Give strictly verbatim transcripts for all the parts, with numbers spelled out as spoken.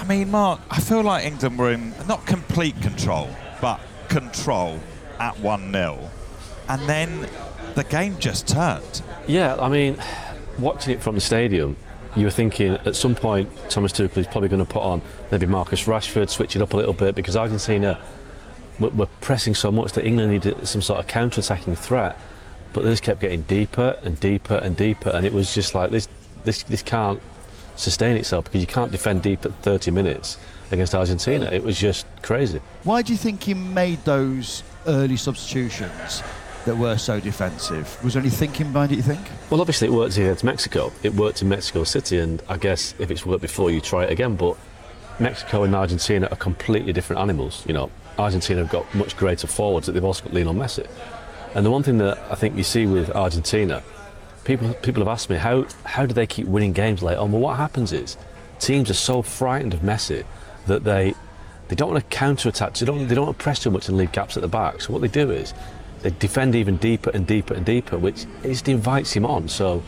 mean, Mark, I feel like England were in not complete control, but control at one nil. And then the game just turned. Yeah, I mean, watching it from the stadium, you were thinking at some point Thomas Tuchel is probably going to put on maybe Marcus Rashford, switch it up a little bit, because Argentina were, were pressing so much that England needed some sort of counter-attacking threat. But they just kept getting deeper and deeper and deeper, and it was just like this, this, this can't sustain itself, because you can't defend deep at thirty minutes against Argentina. It was just crazy. Why do you think he made those early substitutions that were so defensive? Was there any thinking behind it, you think? Well, obviously it worked against Mexico. It worked in Mexico City, and I guess if it's worked before, you try it again. But Mexico and Argentina are completely different animals. You know, Argentina have got much greater forwards, that they've also got Lionel Messi. And the one thing that I think you see with Argentina, people people have asked me, how how do they keep winning games late on? Well, what happens is teams are so frightened of Messi that they they don't want to counter-attack, they don't, they don't want to press too much and leave gaps at the back. So what they do is they defend even deeper and deeper and deeper, which just invites him on. So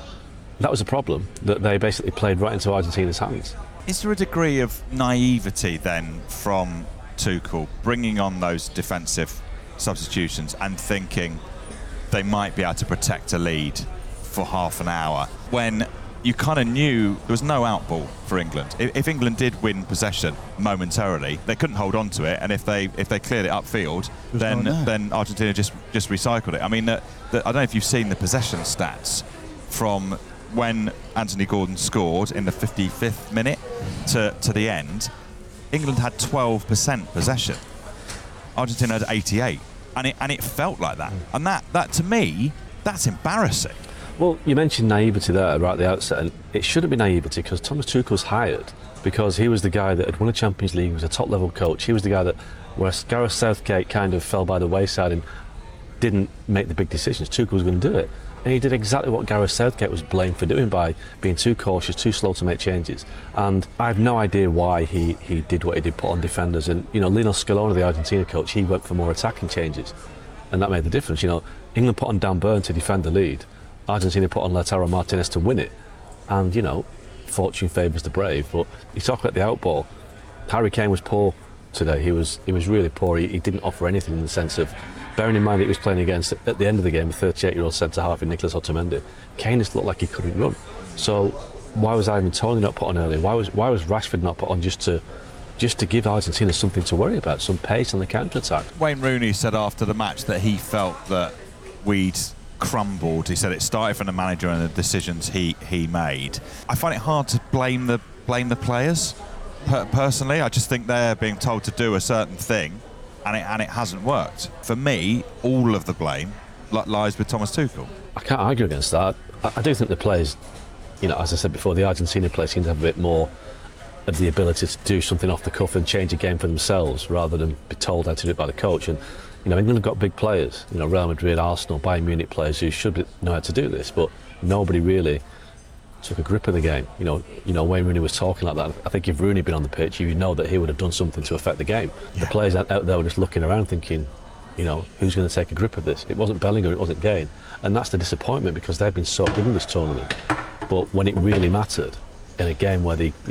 that was a problem, that they basically played right into Argentina's hands. Is there a degree of naivety then from Tuchel bringing on those defensive substitutions and thinking they might be able to protect a lead for half an hour, when you kind of knew there was no outball for England? If, if England did win possession momentarily, they couldn't hold on to it, and if they if they cleared it upfield, then then Argentina just just recycled it. I mean, the, the, I don't know if you've seen the possession stats from when Anthony Gordon scored in the fifty-fifth minute to, to the end. England had twelve percent possession. Argentina had eighty-eight. And it and it felt like that. And that, that to me, that's embarrassing. Well, you mentioned naivety there right at the outset, and it shouldn't be naivety, because Thomas Tuchel's hired because he was the guy that had won a Champions League, was a top-level coach. He was the guy that, where Gareth Southgate kind of fell by the wayside and didn't make the big decisions, Tuchel was going to do it. And he did exactly what Gareth Southgate was blamed for doing, by being too cautious, too slow to make changes. And I have no idea why he, he did what he did, put on defenders. And, you know, Lionel Scaloni, the Argentina coach, he went for more attacking changes. And that made the difference. You know, England put on Dan Burn to defend the lead. Argentina put on Lautaro Martinez to win it. And, you know, fortune favours the brave. But you talk about the outball. Harry Kane was poor today. He was he was really poor. He, he didn't offer anything, in the sense of, bearing in mind that he was playing against, at the end of the game, a thirty-eight-year-old centre-half in Nicolas Otamendi. Kane just looked like he couldn't run. So why was Ivan Toney not put on early? Why was why was Rashford not put on, just to just to give Argentina something to worry about, some pace on the counter-attack? Wayne Rooney said after the match that he felt that we'd crumbled. He said it started from the manager and the decisions he, he made. I find it hard to blame the blame the players. Per- personally, I just think they're being told to do a certain thing, and it and it hasn't worked. For me, all of the blame li- lies with Thomas Tuchel. I can't argue against that. I, I do think the players, you know, as I said before, the Argentina players seem to have a bit more of the ability to do something off the cuff and change a game for themselves, rather than be told how to do it by the coach. And, you know, England have got big players, you know, Real Madrid, Arsenal, Bayern Munich players who should know how to do this, but nobody really took a grip of the game. You know, you know, Wayne Rooney was talking like that. I think if Rooney had been on the pitch, you know that he would have done something to affect the game. Yeah. The players out there were just looking around thinking, you know, who's going to take a grip of this? It wasn't Bellingham, it wasn't Kane. And that's the disappointment, because they've been so good in this tournament. But when it really mattered, in a game where they,